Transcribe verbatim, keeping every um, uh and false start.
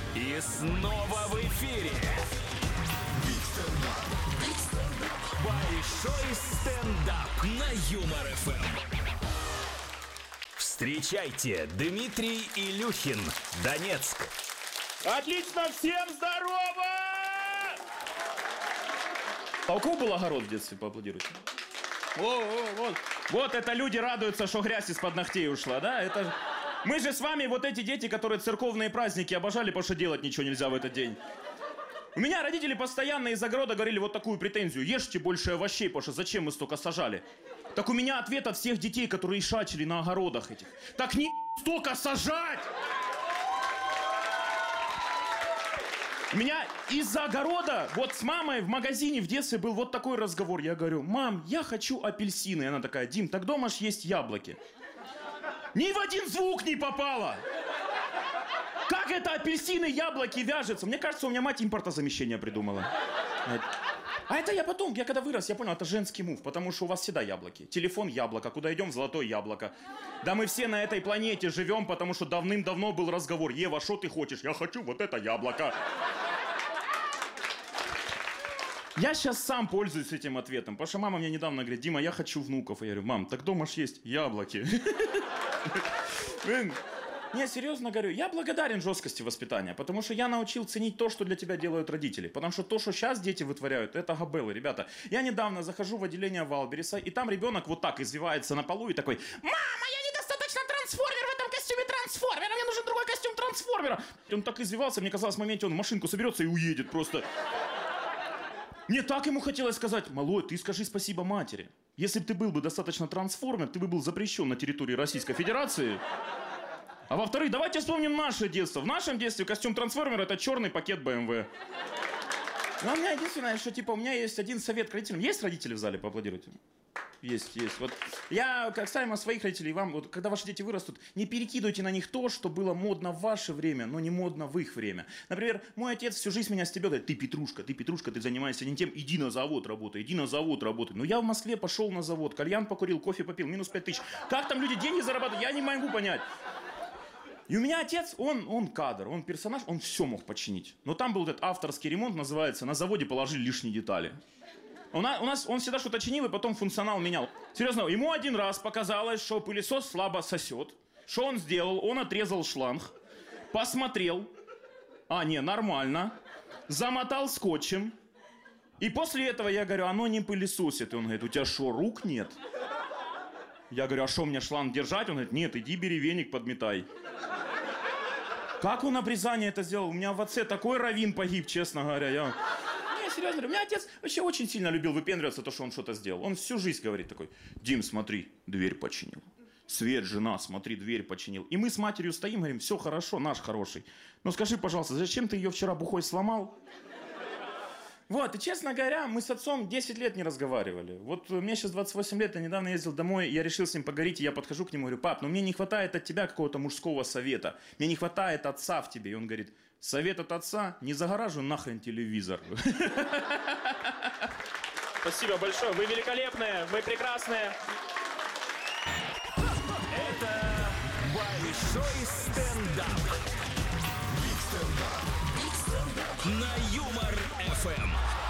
И снова в эфире большой стендап на Юмор эф эм. Встречайте, Дмитрий Илюхин, Донецк. Отлично, всем здорово! А у кого был огород в детстве, поаплодируйте? О, о, вот. Вот это люди радуются, что грязь из-под ногтей ушла, да? Это... Мы же с вами вот эти дети, которые церковные праздники обожали, потому что делать ничего нельзя в этот день. У меня родители постоянно из огорода говорили вот такую претензию: ешьте больше овощей, потому что зачем мы столько сажали? Так у меня ответ от всех детей, которые шачили на огородах этих: так не столько сажать! У меня из-за огорода, вот с мамой в магазине в детстве был вот такой разговор. Я говорю: мам, я хочу апельсины. И она такая: Дим, так дома ж есть яблоки. Ни в один звук не попало! Как это апельсины, яблоки вяжется? Мне кажется, у меня мать импортозамещение придумала. А это я потом, я когда вырос, я понял, это женский мув, потому что у вас всегда яблоки. Телефон яблоко, куда идем, золотое яблоко. Да мы все на этой планете живем, потому что давным-давно был разговор: Ева, что ты хочешь? Я хочу вот это яблоко. Я сейчас сам пользуюсь этим ответом, потому что мама мне недавно говорит: Дима, я хочу внуков. Я говорю: мам, так дома ж есть яблоки. Не, серьезно говорю, я благодарен жесткости воспитания, потому что я научил ценить то, что для тебя делают родители. Потому что то, что сейчас дети вытворяют, это габелы, ребята. Я недавно захожу в отделение Валбериса, и там ребенок вот так извивается на полу и такой: мама, я недостаточно трансформер в этом костюме трансформера, мне нужен другой костюм трансформера. И он так извивался, мне казалось, в моменте он в машинку соберется и уедет просто. Мне так ему хотелось сказать: малой, ты скажи спасибо матери. Если бы ты был бы достаточно трансформер, ты бы был запрещен на территории Российской Федерации. А во-вторых, давайте вспомним наше детство. В нашем детстве костюм трансформера — это черный пакет бэ эм вэ. Но у меня единственное, что типа у меня есть один совет к родителям. Есть родители в зале? Поаплодируйте. Есть, есть. Вот я касаемо своих родителей, вам, вот, когда ваши дети вырастут, не перекидывайте на них то, что было модно в ваше время, но не модно в их время. Например, мой отец всю жизнь меня стебет, говорит: ты Петрушка, ты Петрушка, ты занимаешься не тем, иди на завод работай, иди на завод работай. Но я в Москве пошел на завод, кальян покурил, кофе попил, минус пять тысяч. Как там люди деньги зарабатывают, я не могу понять. И у меня отец, он, он кадр, он персонаж, он все мог починить. Но там был этот авторский ремонт, называется, на заводе положили лишние детали. У нас, у нас он всегда что-то чинил и потом функционал менял. Серьезно, ему один раз показалось, что пылесос слабо сосет. Что он сделал? Он отрезал шланг, посмотрел. А, не, нормально. Замотал скотчем. И после этого я говорю: оно не пылесосит. И он говорит: у тебя что, рук нет? Я говорю: а что, мне шланг держать? Он говорит: нет, иди бери веник, подметай. Как он обрезание это сделал? У меня в отце такой раввин погиб, честно говоря. Я... Не, серьезно, у меня отец вообще очень сильно любил выпендриваться, то, что он что-то сделал. Он всю жизнь говорит такой: Дим, смотри, дверь починил. Свет, жена, смотри, дверь починил. И мы с матерью стоим, говорим: все хорошо, наш хороший. Но скажи, пожалуйста, зачем ты ее вчера бухой сломал? Вот, и честно говоря, мы с отцом десять лет не разговаривали. Вот мне сейчас двадцать восемь лет, я недавно ездил домой, я решил с ним поговорить, и я подхожу к нему и говорю: пап, ну мне не хватает от тебя какого-то мужского совета. Мне не хватает отца в тебе. И он говорит: совет от отца? Не загораживай нахрен телевизор. Спасибо большое, вы великолепные, вы прекрасные. Это большой стендап на Юмор эф эм.